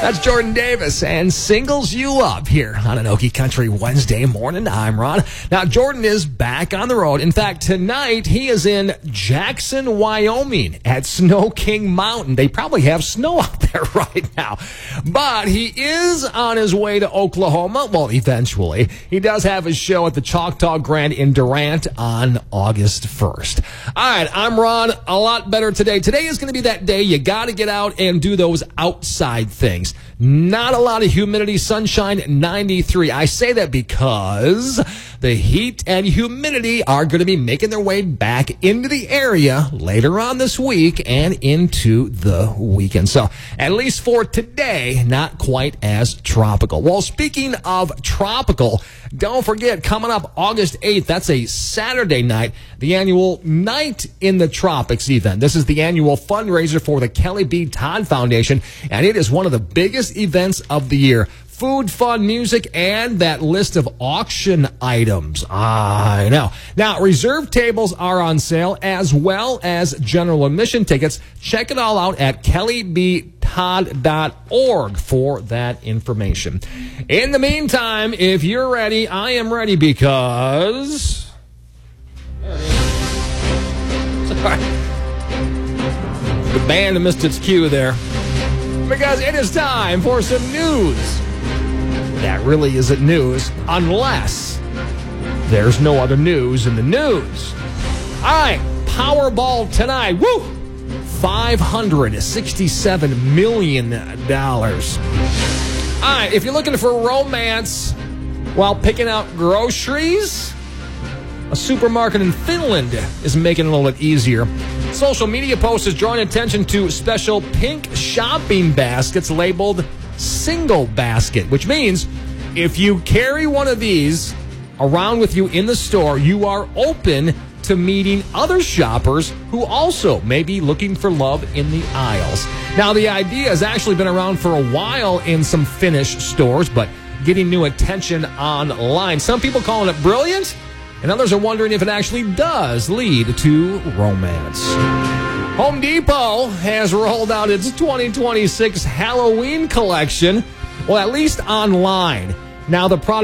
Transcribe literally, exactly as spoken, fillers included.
That's Jordan Davis and Singles You Up here on an Okie Country Wednesday morning. I'm Ron. Now, Jordan is back on the road. In fact, tonight he is in Jackson, Wyoming at Snow King Mountain. They probably have snow out there right now. But he is on his way to Oklahoma. Well, eventually. He does have his show at the Choctaw Grand in Durant on August first. All right, I'm Ron. A lot better today. Today is going to be that day you got to get out and do those outside things. Not a lot of humidity, sunshine, ninety-three. I say that because the heat and humidity are going to be making their way back into the area later on this week and into the weekend. So at least for today, not quite as tropical. Well, speaking of tropical, don't forget, coming up August eighth, that's a Saturday night, the annual Night in the Tropics event. This is the annual fundraiser for the Kelly B. Todd Foundation, and it is one of the biggest events of the year. Food, fun, music, and that list of auction items. I know. Now, reserved tables are on sale as well as general admission tickets. Check it all out at kelly b todd dot org for that information. In the meantime, if you're ready, I am ready because... Sorry. The band missed its cue there. Because it is time for some news. That really isn't news unless there's no other news in the news. All right, Powerball tonight. Woo! five hundred sixty-seven million dollars. All right, if you're looking for romance while picking out groceries, a supermarket in Finland is making it a little bit easier. Social media post is drawing attention to special pink shopping baskets labeled Single Basket, which means if you carry one of these around with you in the store, you are open to meeting other shoppers who also may be looking for love in the aisles. Now, the idea has actually been around for a while in some Finnish stores, but getting new attention online. Some people calling it brilliant, and others are wondering if it actually does lead to romance. Home Depot has rolled out its twenty twenty-six Halloween collection, well, at least online. Now, the product